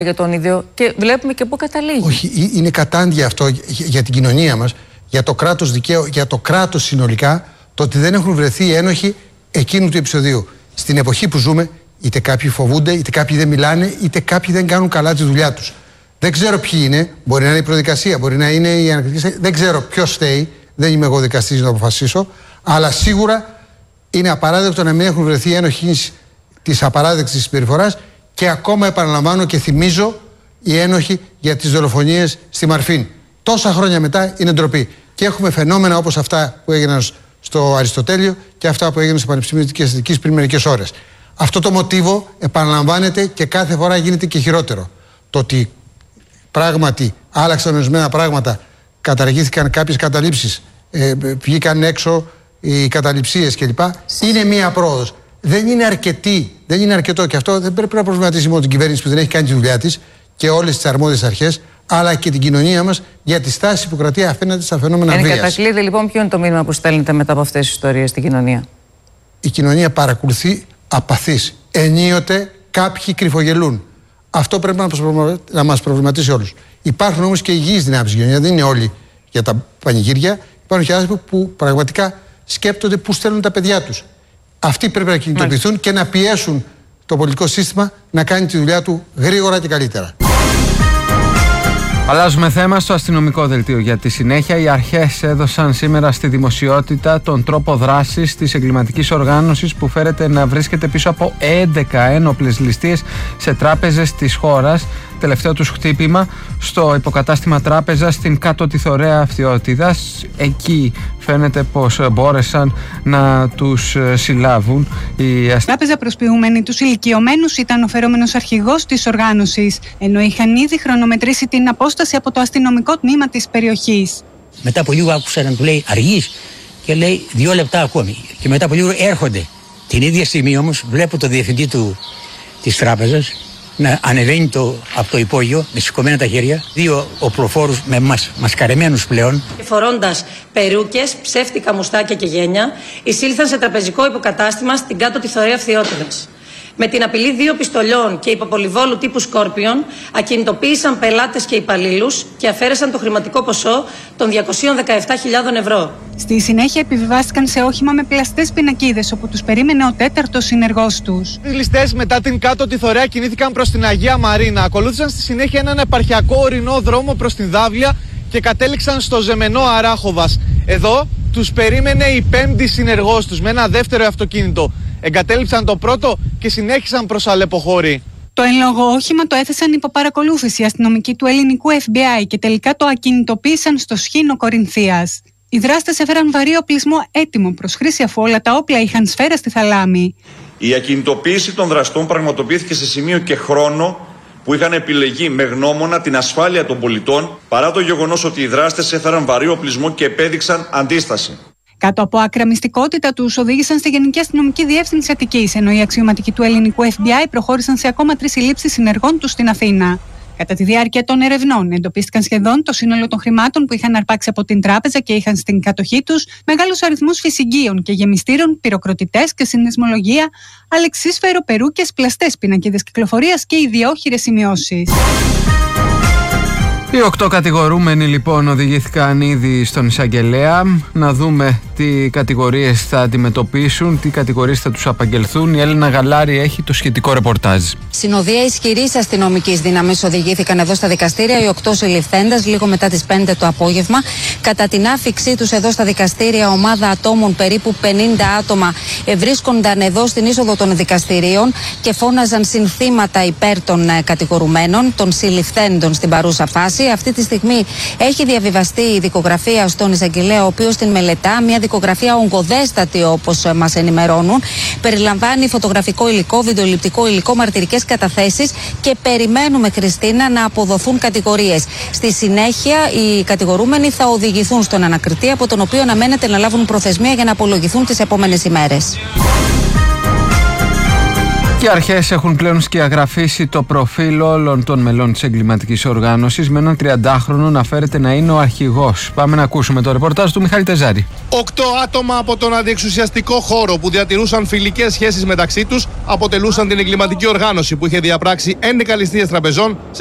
για τον ίδιο και βλέπουμε και πού καταλήγει. Όχι, είναι κατάντια αυτό για την κοινωνία μας, για το κράτος δικαίου, για το κράτος συνολικά, το ότι δεν έχουν βρεθεί ένοχοι εκείνου του επεισοδίου. Στην εποχή που ζούμε, είτε κάποιοι φοβούνται, είτε κάποιοι δεν μιλάνε, είτε κάποιοι δεν κάνουν καλά τη δουλειά τους. Δεν ξέρω ποιοι είναι, μπορεί να είναι η προδικασία, μπορεί να είναι η ανακριτική. Δεν ξέρω ποιος φταίει, δεν είμαι εγώ δικαστής να το αποφασίσω, αλλά σίγουρα είναι απαράδεκτο να μην έχουν βρεθεί ένοχοι της απαράδεκτης συμπεριφοράς και ακόμα επαναλαμβάνω και θυμίζω οι ένοχοι για τις δολοφονίες στη Μαρφίν. Τόσα χρόνια μετά είναι ντροπή. Και έχουμε φαινόμενα όπως αυτά που έγιναν στο Αριστοτέλειο και αυτά που έγιναν στο Πανεπιστήμιο της Αστικής πριν μερικές ώρες. Αυτό το μοτίβο επαναλαμβάνεται και κάθε φορά γίνεται και χειρότερο. Το ότι πράγματι άλλαξαν ορισμένα πράγματα, καταργήθηκαν κάποιες καταλήψεις, βγήκαν έξω οι καταληψίες κλπ. Είναι μία πρόοδος. Δεν είναι αρκετή, δεν είναι αρκετό και αυτό δεν πρέπει να προβληματίσει μόνο την κυβέρνηση που δεν έχει κάνει τη δουλειά της και όλες τις αρμόδιες αρχές, αλλά και την κοινωνία μας για τη στάση που κρατεί απέναντι στα φαινόμενα βίας. Εν κατακλείδη, λοιπόν, ποιο είναι το μήνυμα που στέλνετε μετά από αυτές τις ιστορίες στην κοινωνία? Η κοινωνία παρακολουθεί απαθής. Ενίοτε κάποιοι κρυφογελούν. Αυτό πρέπει να μας προβληματίσει όλους. Υπάρχουν όμως και υγιείς δυνάμεις στην κοινωνία, δεν είναι όλοι για τα πανηγύρια. Υπάρχουν και άνθρωποι που πραγματικά σκέπτονται πού στέλνουν τα παιδιά τους. Αυτοί πρέπει να κινητοποιηθούν και να πιέσουν το πολιτικό σύστημα να κάνει τη δουλειά του γρήγορα και καλύτερα. Αλλάζουμε θέμα στο αστυνομικό δελτίο. Για τη συνέχεια, οι αρχές έδωσαν σήμερα στη δημοσιότητα τον τρόπο δράσης της εγκληματικής οργάνωσης που φέρεται να βρίσκεται πίσω από 11 ένοπλες ληστείες σε τράπεζες της χώρας. Τελευταίο τους χτύπημα στο υποκατάστημα τράπεζα στην κάτω τη Θωρέα Αυτιότητας. Εκεί φαίνεται πως μπόρεσαν να τους συλλάβουν. Η τράπεζα προσποιούμενη τους ηλικιωμένους ήταν ο φερόμενος αρχηγός της οργάνωσης, ενώ είχαν ήδη χρονομετρήσει την απόσταση από το αστυνομικό τμήμα της περιοχής. Μετά από λίγο άκουσα να του λέει αργείς και λέει 2 λεπτά ακόμη. Και μετά από λίγο έρχονται. Την ίδια στιγμή όμως βλέπω το διευθυντή της τράπεζας να ανεβαίνει από το υπόγειο με σηκωμένα τα χέρια, 2 οπλοφόρους με μασκαρεμένους πλέον. Φορώντας περούκες, ψεύτικα μουστάκια και γένια, εισήλθαν σε τραπεζικό υποκατάστημα στην κάτω τη Θωρέα Αυτιότητας. Με την απειλή 2 πιστολιών και υποπολιβόλου τύπου Σκόρπιον, ακινητοποίησαν πελάτες και υπαλλήλους και αφαίρεσαν το χρηματικό ποσό των 217.000 ευρώ. Στη συνέχεια επιβιβάστηκαν σε όχημα με πλαστές πινακίδες, όπου τους περίμενε ο 4ος συνεργός τους. Οι ληστές μετά την κάτω τη Θωρέα κινήθηκαν προς την Αγία Μαρίνα. Ακολούθησαν στη συνέχεια έναν επαρχιακό ορεινό δρόμο προς την Δάβλια και κατέληξαν στο Ζεμενό Αράχοβας. Εδώ τους περίμενε η 5η συνεργός τους με ένα δεύτερο αυτοκίνητο. Εγκατέλειψαν το πρώτο και συνέχισαν προς Αλεποχώρη. Το εν λόγω όχημα το έθεσαν υπό παρακολούθηση αστυνομικοί του ελληνικού FBI και τελικά το ακινητοποίησαν στο Σχήνο Κορινθίας. Οι δράστες έφεραν βαρύ οπλισμό έτοιμο προς χρήση αφού όλα τα όπλα είχαν σφαίρα στη θαλάμη. Η ακινητοποίηση των δραστών πραγματοποιήθηκε σε σημείο και χρόνο που είχαν επιλεγεί με γνώμονα την ασφάλεια των πολιτών, παρά το γεγονός ότι οι δράστες έφεραν βαρύ οπλισμό και επέδειξαν αντίσταση. Κάτω από άκρα μυστικότητα τους οδήγησαν στη Γενική Αστυνομική Διεύθυνση Αττικής, ενώ οι αξιωματικοί του ελληνικού FBI προχώρησαν σε ακόμα 3 συλλήψεις συνεργών τους στην Αθήνα. Κατά τη διάρκεια των ερευνών, εντοπίστηκαν σχεδόν το σύνολο των χρημάτων που είχαν αρπάξει από την τράπεζα και είχαν στην κατοχή τους μεγάλους αριθμούς φυσιγγείων και γεμιστήρων, πυροκροτητές και συνδεσμολογία, αλεξίσφαιρο, περούκες, πλαστές πινακίδες κυκλοφορίας και ιδιόχειρες σημειώσεις. Οι 8 κατηγορούμενοι λοιπόν οδηγήθηκαν ήδη στον εισαγγελέα. Να δούμε τι κατηγορίες θα αντιμετωπίσουν, τι κατηγορίες θα τους απαγγελθούν. Η Έλενα Γαλάρη έχει το σχετικό ρεπορτάζ. Συνοδεία ισχυρής αστυνομικής δύναμης οδηγήθηκαν εδώ στα δικαστήρια οι 8 συλληφθέντες λίγο μετά τις 5 το απόγευμα. Κατά την άφηξή τους εδώ στα δικαστήρια, ομάδα ατόμων, περίπου 50 άτομα, βρίσκονταν εδώ στην είσοδο των δικαστηρίων και φώναζαν συνθήματα υπέρ των κατηγορουμένων, των συλληφθέντων στην παρούσα φάση. Αυτή τη στιγμή έχει διαβιβαστεί η δικογραφία στον εισαγγελέα, ο οποίος την μελετά. Μια δικογραφία ογκωδέστατη, όπως μας ενημερώνουν. Περιλαμβάνει φωτογραφικό υλικό, βιντεοληπτικό υλικό, μαρτυρικές καταθέσεις και περιμένουμε, Χριστίνα, να αποδοθούν κατηγορίες. Στη συνέχεια, οι κατηγορούμενοι θα οδηγηθούν στον ανακριτή, από τον οποίο αναμένεται να λάβουν προθεσμία για να απολογηθούν τις επόμενες ημέρες. Και οι αρχές έχουν πλέον σκιαγραφίσει το προφίλ όλων των μελών της εγκληματικής οργάνωσης, με έναν 30χρονο να φέρεται να είναι ο αρχηγός. Πάμε να ακούσουμε το ρεπορτάζ του Μιχάλη Τεζάρη. 8 άτομα από τον αντιεξουσιαστικό χώρο που διατηρούσαν φιλικές σχέσεις μεταξύ τους αποτελούσαν την εγκληματική οργάνωση που είχε διαπράξει 11 ληστείες τραπεζών